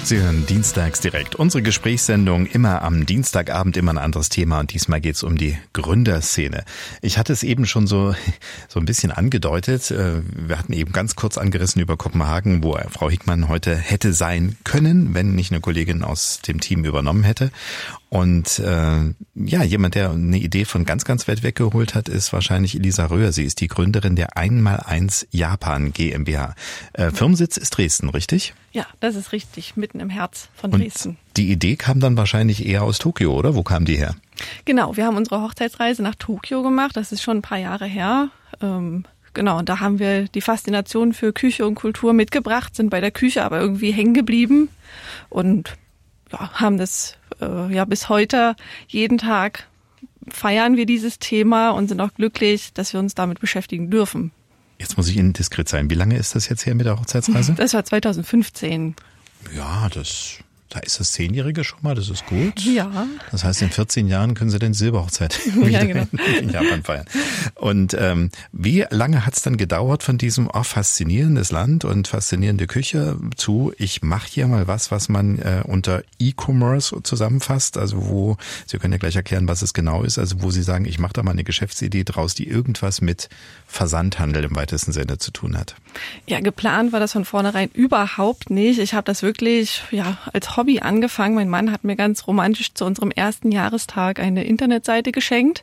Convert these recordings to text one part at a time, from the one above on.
Sie hören Dienstags direkt. Unsere Gesprächssendung immer am Dienstagabend, immer ein anderes Thema und diesmal geht es um die Gründerszene. Ich hatte es eben schon so ein bisschen angedeutet. Wir hatten eben ganz kurz angerissen über Kopenhagen, wo Frau Hickmann heute hätte sein können, wenn nicht eine Kollegin aus dem Team übernommen hätte. Und jemand, der eine Idee von ganz, ganz weit weggeholt hat, ist wahrscheinlich Elisa Röhr. Sie ist die Gründerin der 1x1 Japan GmbH. Firmensitz ist Dresden, richtig? Ja, das ist richtig, mitten im Herz von Dresden. Und die Idee kam dann wahrscheinlich eher aus Tokio, oder? Wo kam die her? Genau, wir haben unsere Hochzeitsreise nach Tokio gemacht. Das ist schon ein paar Jahre her. Genau, und da haben wir die Faszination für Küche und Kultur mitgebracht, sind bei der Küche aber irgendwie hängen geblieben und haben das bis heute jeden Tag feiern wir dieses Thema und sind auch glücklich, dass wir uns damit beschäftigen dürfen. Jetzt muss ich indiskret sein. Wie lange ist das jetzt her mit der Hochzeitsreise? Das war 2015. Ja, da ist das 10-Jährige schon mal, das ist gut. Ja. Das heißt, in 14 Jahren können Sie den Silberhochzeit wieder in Japan feiern. Und wie lange hat es dann gedauert von diesem faszinierendes Land und faszinierende Küche zu, ich mache hier mal was man unter E-Commerce zusammenfasst, also wo, Sie können ja gleich erklären, was es genau ist, also wo Sie sagen, ich mache da mal eine Geschäftsidee draus, die irgendwas mit Versandhandel im weitesten Sinne zu tun hat. Ja, geplant war das von vornherein überhaupt nicht. Ich habe das wirklich als Hobby angefangen. Mein Mann hat mir ganz romantisch zu unserem ersten Jahrestag eine Internetseite geschenkt,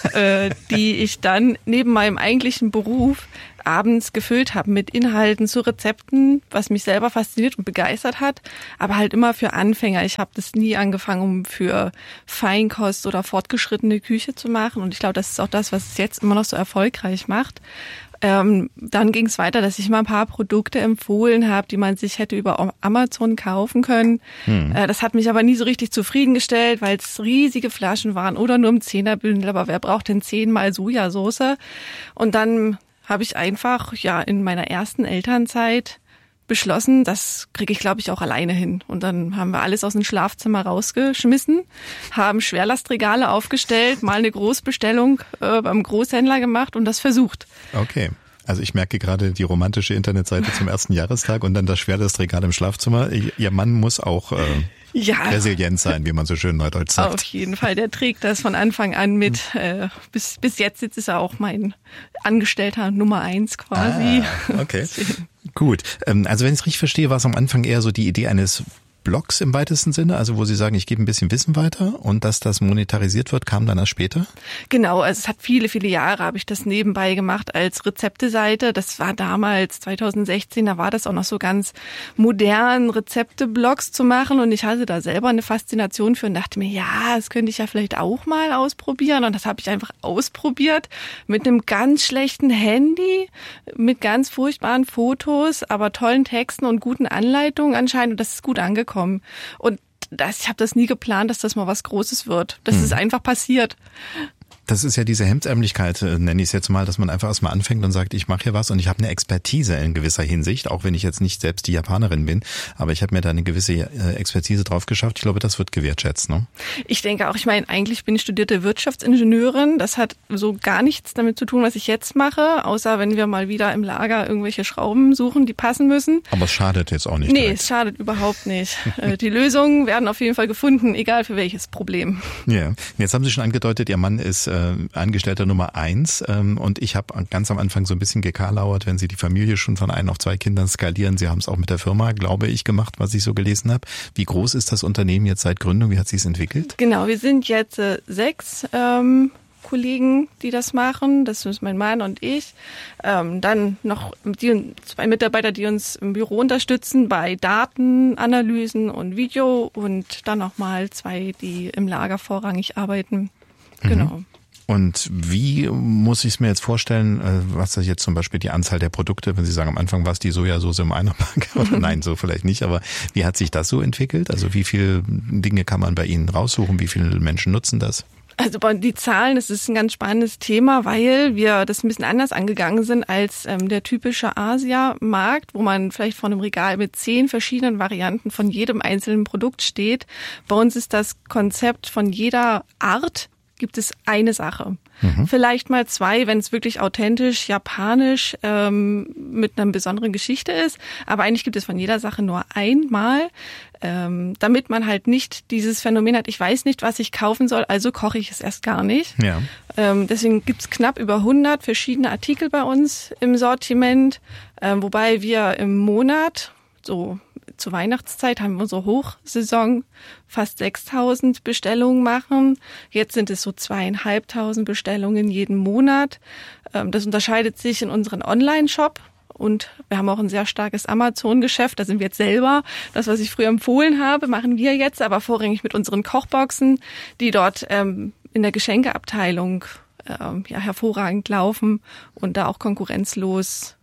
die ich dann neben meinem eigentlichen Beruf abends gefüllt habe mit Inhalten zu Rezepten, was mich selber fasziniert und begeistert hat, aber halt immer für Anfänger. Ich habe das nie angefangen, um für Feinkost oder fortgeschrittene Küche zu machen und ich glaube, das ist auch das, was es jetzt immer noch so erfolgreich macht. Dann ging es weiter, dass ich mal ein paar Produkte empfohlen habe, die man sich hätte über Amazon kaufen können. Das hat mich aber nie so richtig zufriedengestellt, weil es riesige Flaschen waren oder nur im 10er-Bündel. Aber wer braucht denn 10-mal Sojasauce? Und dann habe ich einfach in meiner ersten Elternzeit beschlossen, das kriege ich, glaube ich, auch alleine hin. Und dann haben wir alles aus dem Schlafzimmer rausgeschmissen, haben Schwerlastregale aufgestellt, mal eine Großbestellung beim Großhändler gemacht und das versucht. Okay. Also ich merke gerade die romantische Internetseite zum ersten Jahrestag und dann das Schwerlastregal im Schlafzimmer. Ihr Mann muss auch resilient sein, wie man so schön neudeutsch sagt. Auf jeden Fall, der trägt das von Anfang an mit. Bis jetzt ist er auch mein Angestellter Nummer 1 quasi. Okay, gut. Also wenn ich es richtig verstehe, war es am Anfang eher so die Idee eines Blogs im weitesten Sinne, also wo Sie sagen, ich gebe ein bisschen Wissen weiter und dass das monetarisiert wird, kam dann erst später? Genau, also es hat viele, viele Jahre habe ich das nebenbei gemacht als Rezepteseite. Das war damals 2016, da war das auch noch so ganz modern, Rezepte-Blogs zu machen und ich hatte da selber eine Faszination für und dachte mir, ja, das könnte ich ja vielleicht auch mal ausprobieren und das habe ich einfach ausprobiert mit einem ganz schlechten Handy, mit ganz furchtbaren Fotos, aber tollen Texten und guten Anleitungen anscheinend und das ist gut angekommen. Und ich habe das nie geplant, dass das mal was Großes wird. Das ist einfach passiert. Das ist ja diese Hemdsärmlichkeit, nenne ich es jetzt mal, dass man einfach erstmal anfängt und sagt, ich mache hier was und ich habe eine Expertise in gewisser Hinsicht, auch wenn ich jetzt nicht selbst die Japanerin bin, aber ich habe mir da eine gewisse Expertise drauf geschafft. Ich glaube, das wird gewertschätzt, ne? Ich denke auch, eigentlich bin ich studierte Wirtschaftsingenieurin. Das hat so gar nichts damit zu tun, was ich jetzt mache, außer wenn wir mal wieder im Lager irgendwelche Schrauben suchen, die passen müssen. Aber es schadet jetzt auch nicht. Nee, es schadet überhaupt nicht. Die Lösungen werden auf jeden Fall gefunden, egal für welches Problem. Ja, jetzt haben Sie schon angedeutet, Ihr Mann ist Angestellter Nummer 1 und ich habe ganz am Anfang so ein bisschen gekarlauert, wenn Sie die Familie schon von 1 auf 2 Kindern skalieren. Sie haben es auch mit der Firma, glaube ich, gemacht, was ich so gelesen habe. Wie groß ist das Unternehmen jetzt seit Gründung? Wie hat sich es entwickelt? Genau, wir sind jetzt 6 Kollegen, die das machen. Das ist mein Mann und ich. Dann noch 2 Mitarbeiter, die uns im Büro unterstützen bei Datenanalysen und Video und dann nochmal 2, die im Lager vorrangig arbeiten. Genau. Und wie muss ich es mir jetzt vorstellen, was ist jetzt zum Beispiel die Anzahl der Produkte, wenn Sie sagen, am Anfang war es die Sojasauce im Einerpack, oder nein, so vielleicht nicht, aber wie hat sich das so entwickelt? Also wie viele Dinge kann man bei Ihnen raussuchen, wie viele Menschen nutzen das? Also die Zahlen, das ist ein ganz spannendes Thema, weil wir das ein bisschen anders angegangen sind als der typische Asia-Markt, wo man vielleicht vor einem Regal mit 10 verschiedenen Varianten von jedem einzelnen Produkt steht. Bei uns ist das Konzept von jeder Art gibt es eine Sache. Vielleicht mal zwei, wenn es wirklich authentisch, japanisch mit einer besonderen Geschichte ist. Aber eigentlich gibt es von jeder Sache nur einmal, damit man halt nicht dieses Phänomen hat, ich weiß nicht, was ich kaufen soll, also koche ich es erst gar nicht. Ja. Deswegen gibt's knapp über 100 verschiedene Artikel bei uns im Sortiment, wobei wir im Monat, so zur Weihnachtszeit haben wir unsere Hochsaison, fast 6.000 Bestellungen machen. Jetzt sind es so 2.500 Bestellungen jeden Monat. Das unterscheidet sich in unseren Online-Shop. Und wir haben auch ein sehr starkes Amazon-Geschäft. Da sind wir jetzt selber. Das, was ich früher empfohlen habe, machen wir jetzt, aber vorrangig mit unseren Kochboxen, die dort in der Geschenkeabteilung hervorragend laufen und da auch konkurrenzlos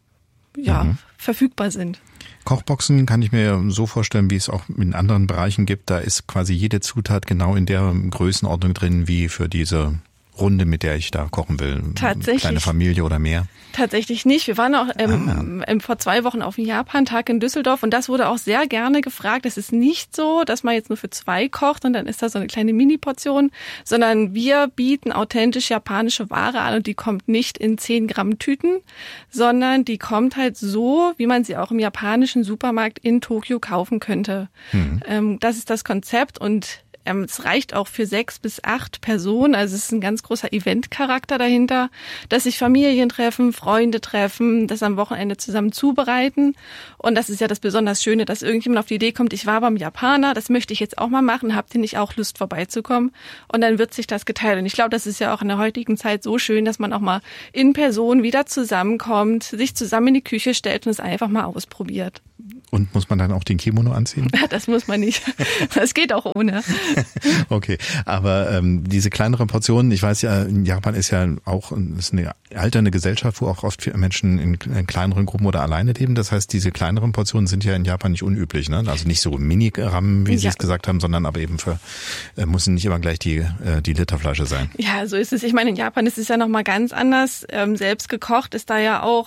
verfügbar sind. Kochboxen kann ich mir so vorstellen, wie es auch in anderen Bereichen gibt. Da ist quasi jede Zutat genau in der Größenordnung drin, wie für diese Runde, mit der ich da kochen will. Tatsächlich. Kleine Familie oder mehr? Tatsächlich nicht. Wir waren auch vor 2 Wochen auf dem Japan-Tag in Düsseldorf und das wurde auch sehr gerne gefragt. Es ist nicht so, dass man jetzt nur für 2 kocht und dann ist da so eine kleine Mini-Portion, sondern wir bieten authentisch japanische Ware an und die kommt nicht in 10 Gramm Tüten, sondern die kommt halt so, wie man sie auch im japanischen Supermarkt in Tokio kaufen könnte. Das ist das Konzept und es reicht auch für 6 bis 8 Personen, also es ist ein ganz großer Eventcharakter dahinter, dass sich Familien treffen, Freunde treffen, das am Wochenende zusammen zubereiten und das ist ja das besonders Schöne, dass irgendjemand auf die Idee kommt, ich war beim Japaner, das möchte ich jetzt auch mal machen, habt ihr nicht auch Lust vorbeizukommen? Und dann wird sich das geteilt und ich glaube, das ist ja auch in der heutigen Zeit so schön, dass man auch mal in Person wieder zusammenkommt, sich zusammen in die Küche stellt und es einfach mal ausprobiert. Und muss man dann auch den Kimono anziehen? Das muss man nicht. Das geht auch ohne. Okay, aber diese kleineren Portionen, ich weiß ja, in Japan ist ja auch ist eine alternde Gesellschaft, wo auch oft viele Menschen in kleineren Gruppen oder alleine leben. Das heißt, diese kleineren Portionen sind ja in Japan nicht unüblich, ne? Also nicht so Mini-Gramm, wie Sie es gesagt haben, sondern aber eben müssen nicht immer gleich die Literflasche sein. Ja, so ist es. Ich meine, in Japan ist es ja nochmal ganz anders. Selbst gekocht ist da ja auch,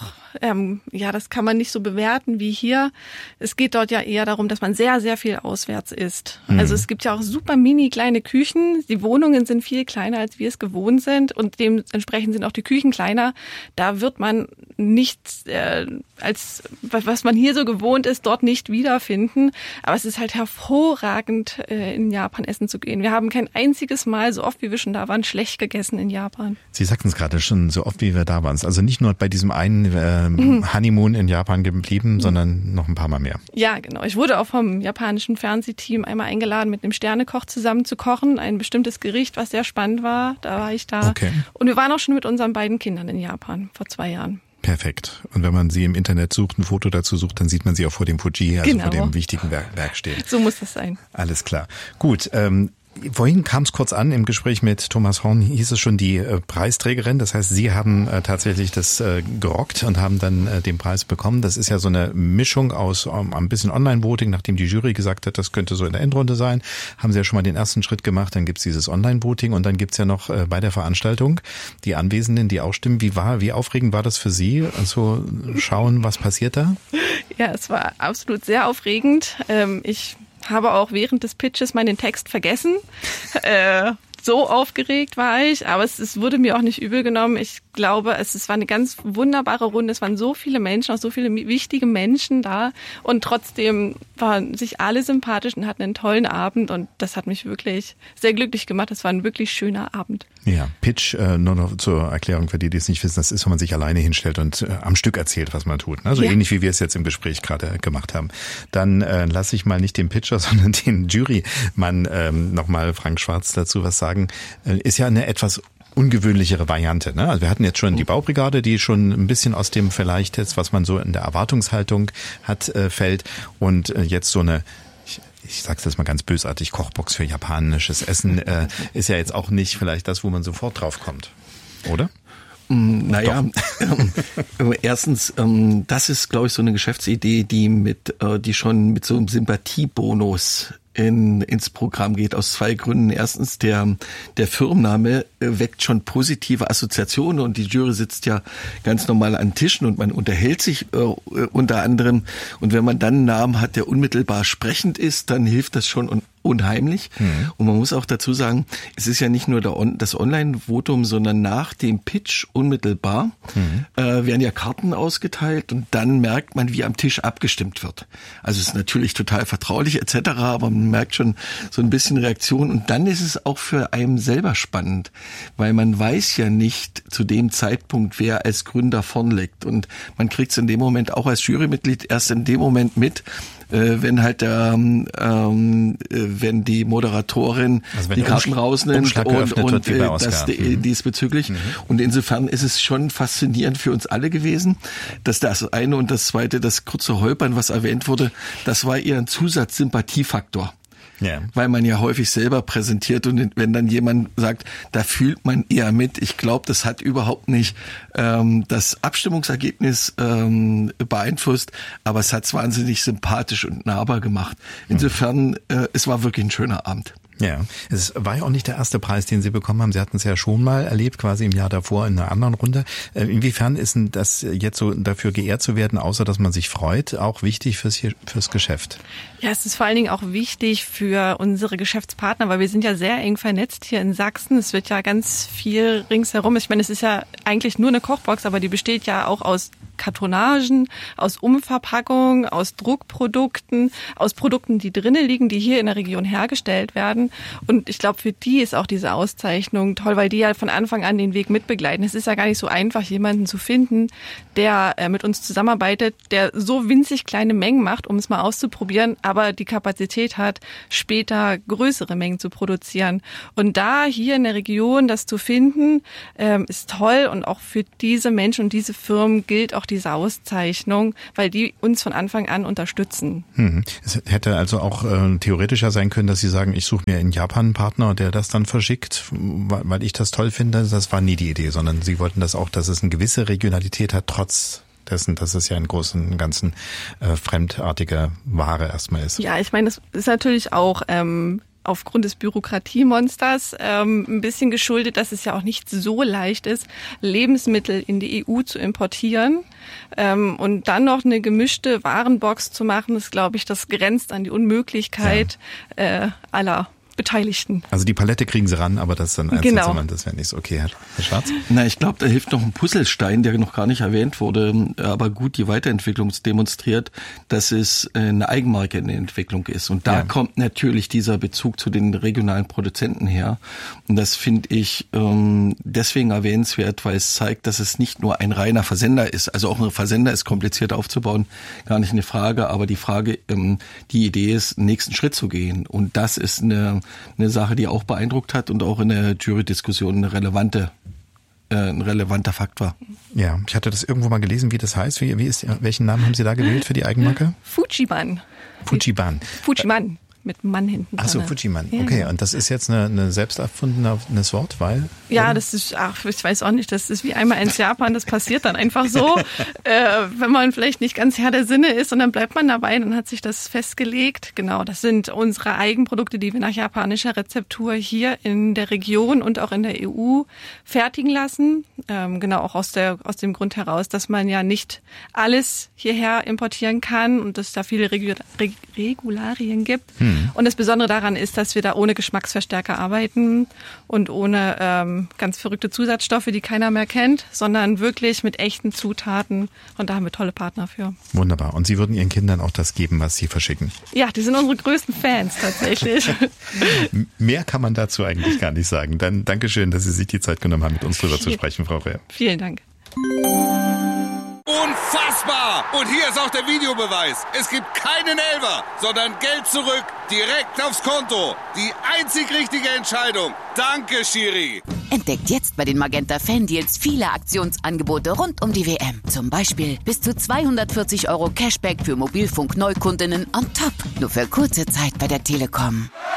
das kann man nicht so bewerten wie hier. Es geht dort ja eher darum, dass man sehr, sehr viel auswärts isst. Also es gibt ja auch super mini kleine Küchen. Die Wohnungen sind viel kleiner, als wir es gewohnt sind und dementsprechend sind auch die Küchen kleiner. Da wird man nichts, als was man hier so gewohnt ist, dort nicht wiederfinden. Aber es ist halt hervorragend, in Japan essen zu gehen. Wir haben kein einziges Mal, so oft wie wir schon da waren, schlecht gegessen in Japan. Sie sagten es gerade schon, so oft wie wir da waren. Also nicht nur bei diesem einen Honeymoon in Japan geblieben, sondern noch ein paar Mal mehr. Ja, genau. Ich wurde auch vom japanischen Fernsehteam einmal eingeladen, mit einem Sternekoch zusammen zu kochen. Ein bestimmtes Gericht, was sehr spannend war. Da war ich da. Okay. Und wir waren auch schon mit unseren beiden Kindern in Japan vor 2 Jahren. Perfekt. Und wenn man sie im Internet sucht, ein Foto dazu sucht, dann sieht man sie auch vor dem Fuji, also vor dem wichtigen Werk stehen. So muss das sein. Alles klar. Gut. Vorhin kam es kurz an, im Gespräch mit Thomas Horn hieß es schon die Preisträgerin. Das heißt, Sie haben tatsächlich das gerockt und haben dann den Preis bekommen. Das ist ja so eine Mischung aus ein bisschen Online-Voting, nachdem die Jury gesagt hat, das könnte so in der Endrunde sein. Haben Sie ja schon mal den ersten Schritt gemacht, dann gibt's dieses Online-Voting und dann gibt's ja noch bei der Veranstaltung die Anwesenden, die auch stimmen. Wie aufregend war das für Sie? Also schauen, was passiert da? Ja, es war absolut sehr aufregend. Ich habe auch während des Pitches meinen Text vergessen. So aufgeregt war ich, aber es wurde mir auch nicht übel genommen. Ich glaube, es war eine ganz wunderbare Runde. Es waren so viele Menschen, auch so viele wichtige Menschen da und trotzdem waren sich alle sympathisch und hatten einen tollen Abend und das hat mich wirklich sehr glücklich gemacht. Es war ein wirklich schöner Abend. Ja, Pitch, nur noch zur Erklärung für die es nicht wissen, das ist, wenn man sich alleine hinstellt und am Stück erzählt, was man tut. Ne? So ähnlich wie wir es jetzt im Gespräch gerade gemacht haben. Dann lasse ich mal nicht den Pitcher, sondern den Jurymann nochmal Frank Schwarz dazu was sagen. Ist ja eine etwas ungewöhnlichere Variante. Ne? Also wir hatten jetzt schon die Baubrigade, die schon ein bisschen aus dem vielleicht jetzt, was man so in der Erwartungshaltung hat, fällt. Und jetzt so eine, ich sag's jetzt mal ganz bösartig, Kochbox für japanisches Essen ist ja jetzt auch nicht vielleicht das, wo man sofort drauf kommt, oder? Naja, erstens, das ist, glaube ich, so eine Geschäftsidee, die schon mit so einem Sympathiebonus ins Programm geht, aus 2 Gründen. Erstens, der Firmenname weckt schon positive Assoziationen und die Jury sitzt ja ganz normal an Tischen und man unterhält sich unter anderem. Und wenn man dann einen Namen hat, der unmittelbar sprechend ist, dann hilft das schon unheimlich. Und man muss auch dazu sagen, es ist ja nicht nur das Online-Votum, sondern nach dem Pitch unmittelbar werden ja Karten ausgeteilt und dann merkt man, wie am Tisch abgestimmt wird. Also es ist natürlich total vertraulich etc., aber man merkt schon so ein bisschen Reaktion und dann ist es auch für einen selber spannend, weil man weiß ja nicht zu dem Zeitpunkt, wer als Gründer vorn liegt und man kriegt es in dem Moment auch als Jurymitglied erst in dem Moment mit, wenn halt wenn die Moderatorin die Karten rausnimmt und das diesbezüglich. Und insofern ist es schon faszinierend für uns alle gewesen, dass das eine und das zweite, das kurze Holpern, was erwähnt wurde, das war eher ein Zusatzsympathiefaktor. Ja. Weil man ja häufig selber präsentiert und wenn dann jemand sagt, da fühlt man eher mit. Ich glaube, das hat überhaupt nicht das Abstimmungsergebnis beeinflusst, aber es hat es wahnsinnig sympathisch und nahbar gemacht. Insofern, es war wirklich ein schöner Abend. Ja, es war ja auch nicht der erste Preis, den Sie bekommen haben. Sie hatten es ja schon mal erlebt, quasi im Jahr davor in einer anderen Runde. Inwiefern ist denn das jetzt so dafür geehrt zu werden, außer dass man sich freut, auch wichtig fürs Geschäft? Ja, es ist vor allen Dingen auch wichtig für unsere Geschäftspartner, weil wir sind ja sehr eng vernetzt hier in Sachsen. Es wird ja ganz viel ringsherum. Ich meine, es ist ja eigentlich nur eine Kochbox, aber die besteht ja auch aus Kartonagen, aus Umverpackungen, aus Druckprodukten, aus Produkten, die drinnen liegen, die hier in der Region hergestellt werden. Und ich glaube, für die ist auch diese Auszeichnung toll, weil die ja von Anfang an den Weg mitbegleiten. Es ist ja gar nicht so einfach, jemanden zu finden, der mit uns zusammenarbeitet, der so winzig kleine Mengen macht, um es mal auszuprobieren, aber die Kapazität hat, später größere Mengen zu produzieren. Und da hier in der Region das zu finden, ist toll. Und auch für diese Menschen und diese Firmen gilt auch diese Auszeichnung, weil die uns von Anfang an unterstützen. Es hätte also auch theoretischer sein können, dass Sie sagen, ich suche mir in Japan einen Partner, der das dann verschickt, weil ich das toll finde. Das war nie die Idee, sondern Sie wollten das auch, dass es eine gewisse Regionalität hat, trotz dessen, dass es ja im Großen und Ganzen fremdartige Ware erstmal ist. Ja, ich meine, das ist natürlich auch aufgrund des Bürokratiemonsters ein bisschen geschuldet, dass es ja auch nicht so leicht ist, Lebensmittel in die EU zu importieren. Und dann noch eine gemischte Warenbox zu machen, ist, glaube ich, das grenzt an die Unmöglichkeit aller Beteiligten. Also die Palette kriegen Sie ran, aber das dann einzeln zusammen, das wäre nicht so okay, Herr Schwarz. Na, ich glaube, da hilft noch ein Puzzlestein, der noch gar nicht erwähnt wurde, aber gut die Weiterentwicklung demonstriert, dass es eine Eigenmarke in der Entwicklung ist. Und da kommt natürlich dieser Bezug zu den regionalen Produzenten her. Und das finde ich deswegen erwähnenswert, weil es zeigt, dass es nicht nur ein reiner Versender ist. Also auch ein Versender ist kompliziert aufzubauen, gar nicht eine Frage, aber die Frage, die Idee ist, den nächsten Schritt zu gehen. Und das ist eine Sache, die auch beeindruckt hat und auch in der Jury-Diskussion ein relevanter Fakt war. Ja, ich hatte das irgendwo mal gelesen, wie das heißt. Welchen Namen haben Sie da gewählt für die Eigenmarke? Fujiman. Fujiman. Fujiman. Mit Mann hinten dran. Ach so, Fujiman. Okay, und das ist jetzt eine selbst erfundenes Wort, weil? Ja, das ist, ich weiß auch nicht, das ist wie einmal ins Japan, das passiert dann einfach so, wenn man vielleicht nicht ganz Herr der Sinne ist und dann bleibt man dabei, dann hat sich das festgelegt. Genau, das sind unsere Eigenprodukte, die wir nach japanischer Rezeptur hier in der Region und auch in der EU fertigen lassen. Genau, auch aus dem Grund heraus, dass man ja nicht alles hierher importieren kann und es da viele Regularien gibt. Und das Besondere daran ist, dass wir da ohne Geschmacksverstärker arbeiten und ohne ganz verrückte Zusatzstoffe, die keiner mehr kennt, sondern wirklich mit echten Zutaten. Und da haben wir tolle Partner für. Wunderbar. Und Sie würden Ihren Kindern auch das geben, was Sie verschicken? Ja, die sind unsere größten Fans tatsächlich. Mehr kann man dazu eigentlich gar nicht sagen. Dann Dankeschön, dass Sie sich die Zeit genommen haben, mit uns drüber zu sprechen, Frau Rehr. Vielen Dank. Unfassbar! Und hier ist auch der Videobeweis. Es gibt keinen Elfer, sondern Geld zurück, direkt aufs Konto. Die einzig richtige Entscheidung. Danke, Schiri. Entdeckt jetzt bei den Magenta Fan-Deals viele Aktionsangebote rund um die WM. Zum Beispiel bis zu 240 € Cashback für Mobilfunk-Neukundinnen on top. Nur für kurze Zeit bei der Telekom.